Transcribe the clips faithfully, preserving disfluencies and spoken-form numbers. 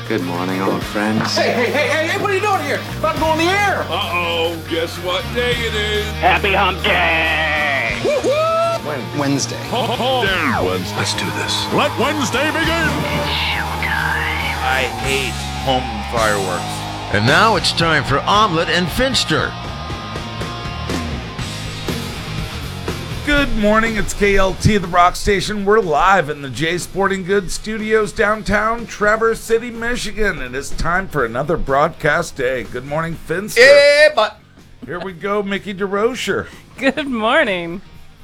Good morning, old friends. Hey, hey, hey, hey, hey, what are you doing here? About to go in the air. Uh-oh, guess what day it is? Happy Hump Day! Woo-hoo! Wednesday. Ho, ho, ho. Damn Wednesday. Let's do this. Let Wednesday begin! I hate home fireworks. And now it's time for Omelet and Finster. Good morning, it's K L T, the Rock Station. We're live in the J Sporting Goods Studios downtown Traverse City, Michigan. And it's time for another broadcast day. Good morning, Finster. Yeah, but Here we go, Mickey DeRocher. Good morning.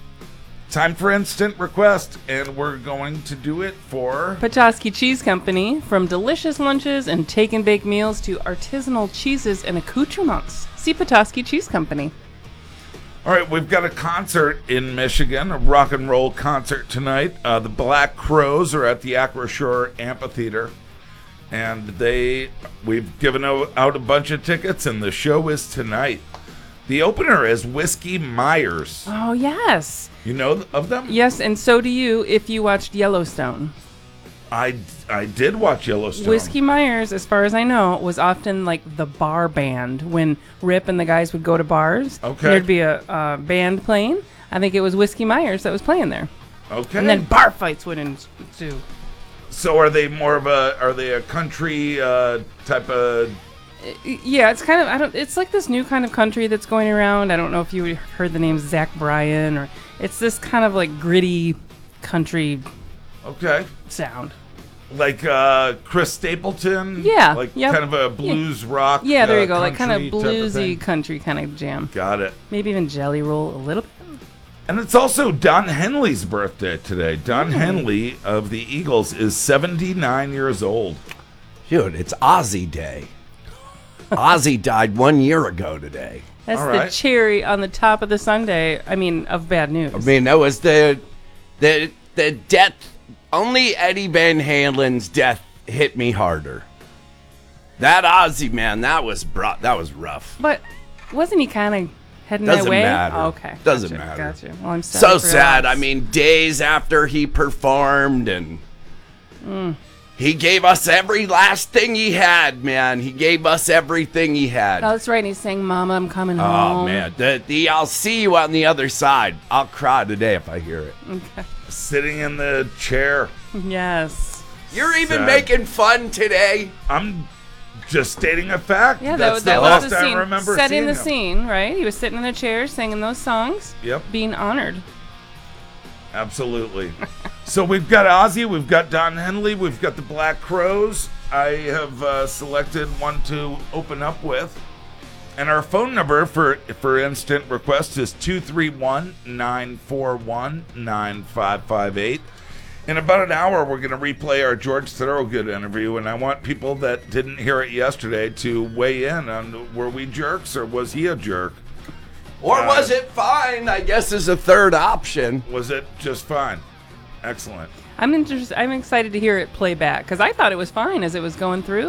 Time for instant request, and we're going to do it for Petoskey Cheese Company. From delicious lunches and take and bake meals to artisanal cheeses and accoutrements. See Petoskey Cheese Company. All right, we've got a concert in Michigan, a rock and roll concert tonight. Uh, the Black Crowes are at the Acroshore Amphitheater, and they we've given o- out a bunch of tickets, and the show is tonight. The opener is Whiskey Myers. Oh, yes. You know of them? Yes, and so do you if you watched Yellowstone. I, I did watch Yellowstone. Whiskey Myers, as far as I know, was often like the bar band when Rip and the guys would go to bars. Okay. There'd be a, a band playing. I think it was Whiskey Myers that was playing there. Okay. And then bar fights would ensue. So are they more of a are they a country uh, type of? Yeah, it's kind of I don't. It's like this new kind of country that's going around. I don't know if you heard the name Zach Bryan, or it's this kind of like gritty country Okay. sound. Like uh, Chris Stapleton? Yeah, Like yep. kind of a blues rock? Yeah, there uh, you go. Like kind of country type bluesy thing? country kind of jam. Got it. Maybe even Jelly Roll a little bit. And it's also Don Henley's birthday today. Don Henley of the Eagles is seventy-nine years old. Dude, it's Ozzy Day. Ozzy died one year ago today. That's All the right. cherry on the top of the sundae. I mean, of bad news. I mean, that was the the the death. Only Eddie Van Halen's death hit me harder. That Ozzy, man, that was bro- that was rough. but wasn't he kind of heading Doesn't that way? matter. Oh, okay. Doesn't Gotcha, matter. Gotcha. Well, I'm So sorry for your sad. loss. I mean, days after he performed, and Mm. he gave us every last thing he had, man. He gave us everything he had. Oh, that's right. And he's saying, "Mama, I'm coming Oh home." man, the, the I'll see you on the other side. I'll cry today if I hear it. Okay. Sitting in the chair. Yes. You're even Sad. making fun today. I'm just stating a fact. Yeah, That's that, that the was last the I scene. remember Setting seeing the him. scene, right? He was sitting in a chair singing those songs, Yep. being honored. Absolutely. So we've got Ozzy, we've got Don Henley, we've got the Black Crowes. I have uh, selected one to open up with. And our phone number for for instant request is two three one, nine four one, nine five five eight. In about an hour, we're going to replay our George Thorogood interview, and I want people that didn't hear it yesterday to weigh in on were we jerks or was he a jerk? Or Uh, was it fine? I guess is a third option. Was it just fine? Excellent. I'm interested. I'm excited to hear it play back because I thought it was fine as it was going through.